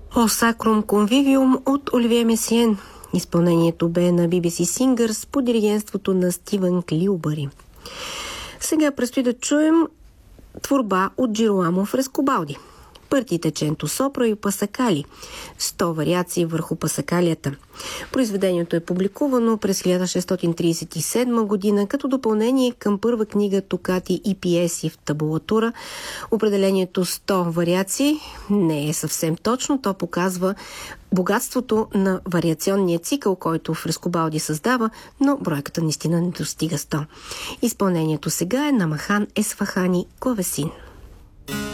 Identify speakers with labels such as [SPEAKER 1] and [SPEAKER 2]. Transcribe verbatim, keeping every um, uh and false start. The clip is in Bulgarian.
[SPEAKER 1] О Sacrum Convivium от Оливие Месиен. Изпълнението бе на Би Би Си Singers по диригентството на Стивън Клюбъри. Сега предстои да чуем творба от Джироламо Фрескобалди. Партите Ченто Сопра и Пасакали. сто вариации върху пасакалията. Произведението е публикувано през хиляда шестстотин тридесет и седма година като допълнение към първа книга Токати и пиеси в табулатура. Определението сто вариации не е съвсем точно. То показва богатството на вариационния цикъл, който Фрескобалди създава, но бройката наистина не достига сто. Изпълнението сега е на Махан Есфахани клавесин.